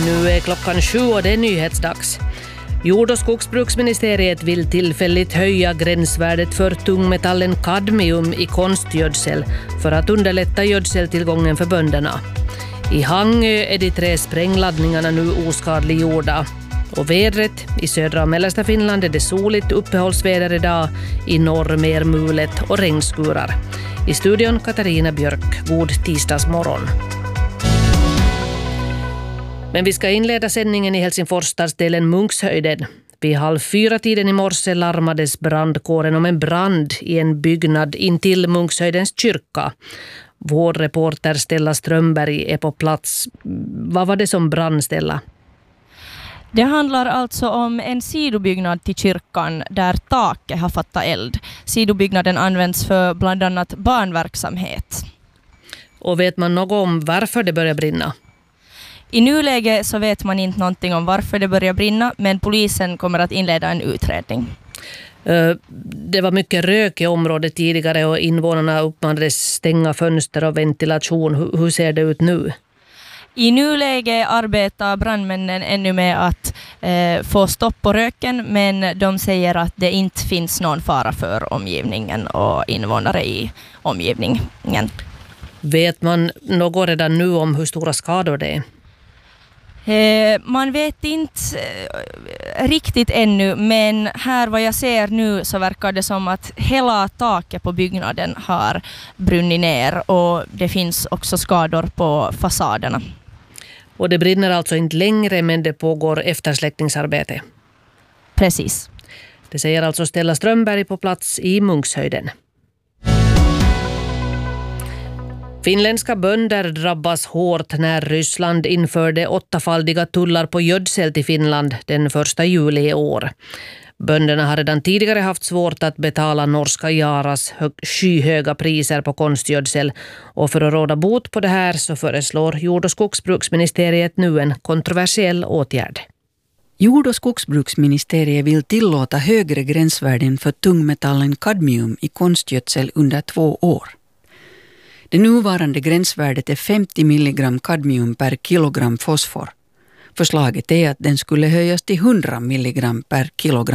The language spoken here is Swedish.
Nu är klockan 7 och det är nyhetsdags. Jord- och skogsbruksministeriet vill tillfälligt höja gränsvärdet för tungmetallen kadmium i konstgödsel för att underlätta gödseltillgången för bönderna. I Hangö är de 3 sprängladdningarna nu oskadliggjorda. Och vädret i södra och mellersta Finland är det soligt uppehållsväder idag, i norr mer mulet och regnskurar. I studion Katarina Björk, god tisdagsmorgon. Men vi ska inleda sändningen i Helsingfors stadsdelen Munkshöjden. Vid 3:30 i morse larmades brandkåren om en brand i en byggnad intill Munkshöjdens kyrka. Vår reporter Stella Strömberg är på plats. Vad var det som brann, Stella? Det handlar alltså om en sidobyggnad till kyrkan där taket har fattat eld. Sidobyggnaden används för bland annat barnverksamhet. Och vet man något om varför det börjar brinna? I nuläget så vet man inte någonting om varför det börjar brinna, men polisen kommer att inleda en utredning. Det var mycket rök i området tidigare och invånarna uppmanades stänga fönster och ventilation. Hur ser det ut nu? I nuläget arbetar brandmännen ännu med att få stopp på röken, men de säger att det inte finns någon fara för omgivningen och invånare i omgivningen. Vet man något redan nu om hur stora skador det är? Man vet inte riktigt ännu, men här vad jag ser nu så verkar det som att hela taket på byggnaden har brunnit ner och det finns också skador på fasaderna. Och det brinner alltså inte längre, men det pågår eftersläckningsarbete. Precis. Det säger alltså Stella Strömberg på plats i Munkshöjden. Finländska bönder drabbas hårt när Ryssland införde 8-faldiga tullar på gödsel till Finland den 1 juli i år. Bönderna har redan tidigare haft svårt att betala norska Jaras skyhöga priser på konstgödsel, och för att råda bot på det här så föreslår Jord- och skogsbruksministeriet nu en kontroversiell åtgärd. Jord- och skogsbruksministeriet vill tillåta högre gränsvärden för tungmetallen kadmium i konstgödsel under 2 år. Det nuvarande gränsvärdet är 50 milligram kadmium per kilogram fosfor. Förslaget är att den skulle höjas till 100 milligram per kilogram